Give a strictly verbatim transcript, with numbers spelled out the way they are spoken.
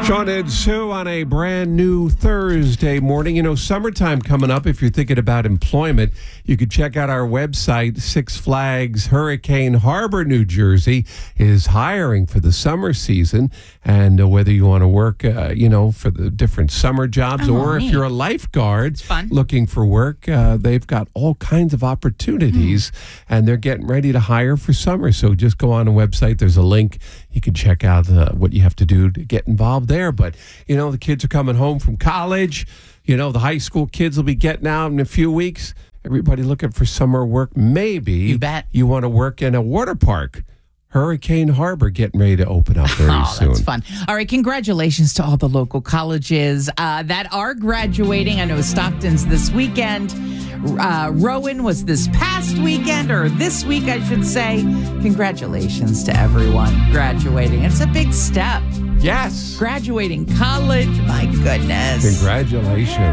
Sean and Sue on a brand new Thursday morning. You know, summertime coming up. If you're thinking about employment, you could check out our website. Six Flags Hurricane Harbor, New Jersey is hiring for the summer season. And uh, whether you want to work, uh, you know, for the different summer jobs, Oh, or neat. if you're a lifeguard fun. looking for work, uh, they've got all kinds of opportunities, and they're getting ready to hire for summer. So just go on the website. There's a link. You can check out uh, what you have to do to get involved there. But, you know, the kids are coming home from college. You know, the high school kids will be getting out in a few weeks. Everybody looking for summer work. Maybe You bet. you want to work in a water park. Hurricane Harbor getting ready to open up very Oh, soon. that's fun. All right, congratulations to all the local colleges uh, that are graduating. I know Stockton's this weekend. Uh, Rowan was this past weekend, or this week, I should say. Congratulations to everyone graduating. It's a big step. Yes. Graduating college, my goodness. Congratulations.